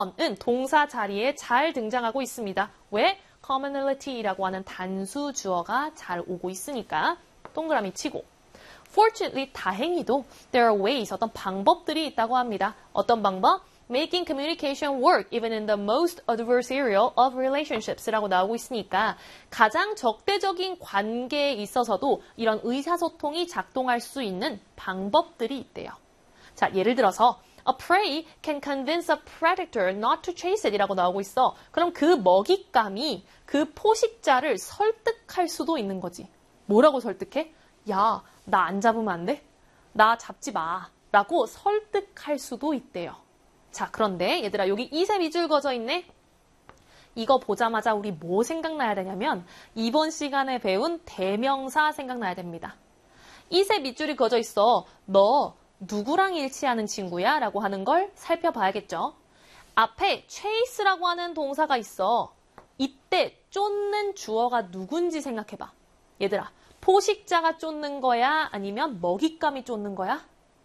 은 동사 자리에 잘 등장하고 있습니다. 왜? commonality라고 하는 단수 주어가 잘 오고 있으니까 동그라미 치고. Fortunately, 다행히도 there are ways, 어떤 방법들이 있다고 합니다. 어떤 방법? Making communication work even in the most adversarial of relationships라고 나오고 있으니까 가장 적대적인 관계에 있어서도 이런 의사소통이 작동할 수 있는 방법들이 있대요. 자, 예를 들어서 A prey can convince a predator not to chase it 이라고 나오고 있어. 그럼 그 먹잇감이 그 포식자를 설득할 수도 있는 거지. 뭐라고 설득해? 야, 나 안 잡으면 안 돼? 나 잡지 마. 라고 설득할 수도 있대요. 자, 그런데 얘들아 여기 이세 밑줄 그어져 있네? 이거 보자마자 우리 뭐 생각나야 되냐면 이번 시간에 배운 대명사 생각나야 됩니다. 이세 밑줄이 그어져 있어. 너 누구랑 일치하는 친구야? 라고 하는 걸 살펴봐야겠죠. 앞에 chase라고 하는 동사가 있어. 이때 쫓는 주어가 누군지 생각해봐. 얘들아, 포식자가 쫓는 거야? 아니면 먹잇감이 쫓는 거야?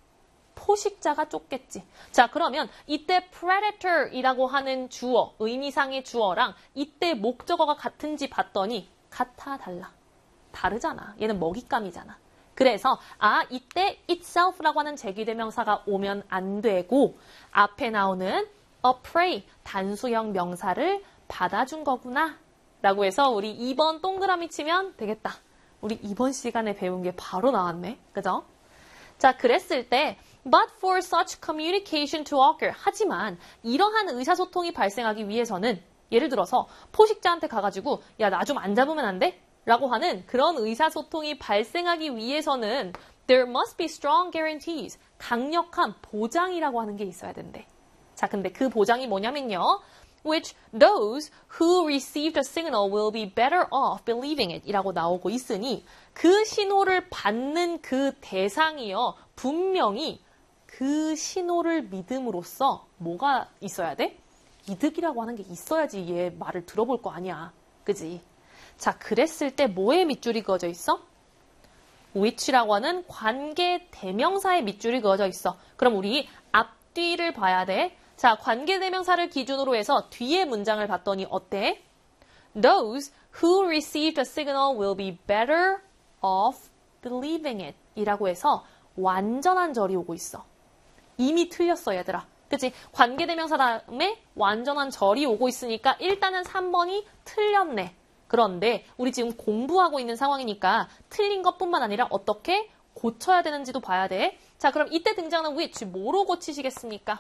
포식자가 쫓겠지. 자, 그러면 이때 predator이라고 하는 주어, 의미상의 주어랑 이때 목적어가 같은지 봤더니 같아, 달라. 다르잖아. 얘는 먹잇감이잖아. 그래서 이때 itself라고 하는 제기대명사가 오면 안 되고 앞에 나오는 a prey, 단수형 명사를 받아준 거구나 라고 해서 우리 2번 동그라미 치면 되겠다. 우리 이번 시간에 배운 게 바로 나왔네. 그죠? 자, 그랬을 때 But for such communication to occur. 하지만 이러한 의사소통이 발생하기 위해서는 예를 들어서 포식자한테 가가지고 야, 나 좀 안 잡으면 안 돼? 라고 하는 그런 의사소통이 발생하기 위해서는 there must be strong guarantees. 강력한 보장이라고 하는 게 있어야 된대. 자, 근데 그 보장이 뭐냐면요. which those who received a signal will be better off believing it 이라고 나오고 있으니 그 신호를 받는 그 대상이요. 분명히 그 신호를 믿음으로써 뭐가 있어야 돼? 이득이라고 하는 게 있어야지 얘 말을 들어볼 거 아니야. 그지? 자, 그랬을 때 뭐의 밑줄이 그어져 있어? which라고 하는 관계 대명사의 밑줄이 그어져 있어. 그럼 우리 앞뒤를 봐야 돼. 자, 관계 대명사를 기준으로 해서 뒤에 문장을 봤더니 어때? Those who received a signal will be better off believing it 이라고 해서 완전한 절이 오고 있어. 이미 틀렸어, 얘들아. 그치? 관계대명사 다음에 완전한 절이 오고 있으니까 일단은 3번이 틀렸네. 그런데 우리 지금 공부하고 있는 상황이니까 틀린 것뿐만 아니라 어떻게 고쳐야 되는지도 봐야 돼. 자, 그럼 이때 등장하는 which 뭐로 고치시겠습니까?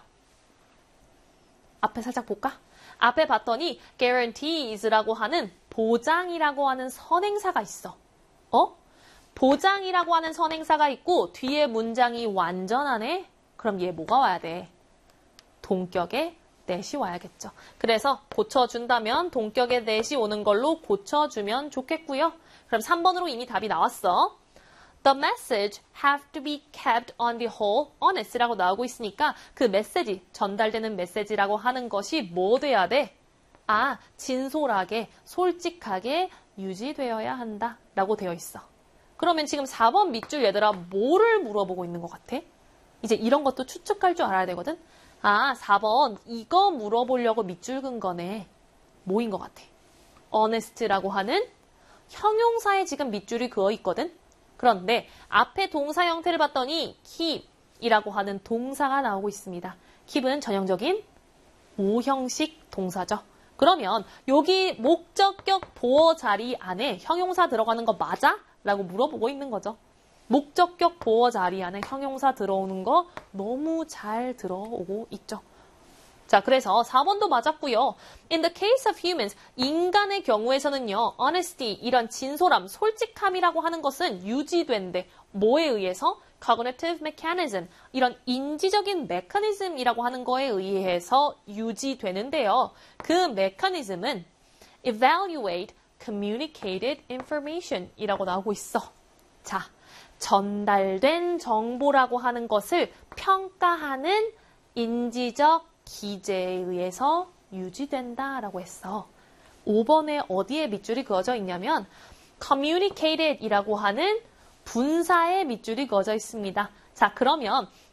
앞에 살짝 볼까? 앞에 봤더니 guarantees라고 하는 보장이라고 하는 선행사가 있어. 보장이라고 하는 선행사가 있고 뒤에 문장이 완전하네? 그럼 얘 뭐가 와야 돼? 동격의 that이 와야겠죠. 그래서 고쳐준다면 동격의 that이 오는 걸로 고쳐주면 좋겠고요. 그럼 3번으로 이미 답이 나왔어. The message have to be kept on the whole honest라고 나오고 있으니까 그 메시지, 전달되는 메시지라고 하는 것이 뭐 돼야 돼? 진솔하게, 솔직하게 유지되어야 한다 라고 되어 있어. 그러면 지금 4번 밑줄 얘들아 뭐를 물어보고 있는 것 같아? 이제 이런 것도 추측할 줄 알아야 되거든? 4번 이거 물어보려고 밑줄 근 거네. 뭐인 것 같아? honest라고 하는 형용사에 지금 밑줄이 그어 있거든? 그런데 앞에 동사 형태를 봤더니 keep이라고 하는 동사가 나오고 있습니다. keep은 전형적인 오형식 동사죠. 그러면 여기 목적격 보어 자리 안에 형용사 들어가는 거 맞아? 라고 물어보고 있는 거죠. 목적격 보어 자리 안에 형용사 들어오는 거 너무 잘 들어오고 있죠. 자, 그래서 4번도 맞았고요. In the case of humans, 인간의 경우에서는요. honesty, 이런 진솔함, 솔직함이라고 하는 것은 유지된대. 뭐에 의해서? cognitive mechanism, 이런 인지적인 메커니즘이라고 하는 거에 의해서 유지되는데요. 그 메커니즘은 evaluate communicated information 이라고 나오고 있어. 자, 전달된 정보라고 하는 것을 평가하는 인지적 기제에 의해서 유지된다라고 했어. 5번에 어디에 밑줄이 그어져 있냐면 communicated 이라고 하는 분사에 밑줄이 그어져 있습니다. 자, 그러면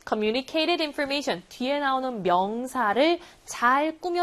communicated information 뒤에 나오는 명사를 잘 꾸며